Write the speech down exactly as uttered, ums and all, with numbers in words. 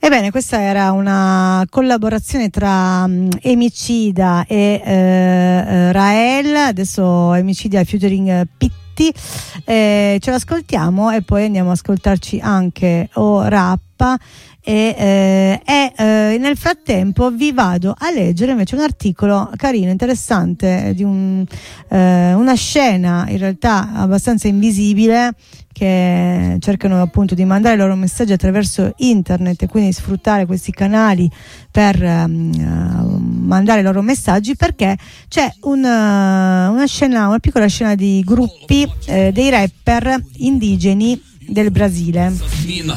Ebbene, questa era una collaborazione tra um, Emicida e uh, Rael, adesso Emicida featuring Pitti, eh, ce l'ascoltiamo e poi andiamo ad ascoltarci anche O Rappa. E, eh, e eh, nel frattempo vi vado a leggere invece un articolo carino, interessante, di un, eh, una scena in realtà abbastanza invisibile, che cercano appunto di mandare i loro messaggi attraverso internet e quindi sfruttare questi canali per um, mandare i loro messaggi, perché c'è una, una scena, una piccola scena di gruppi eh, dei rapper indigeni del Brasile.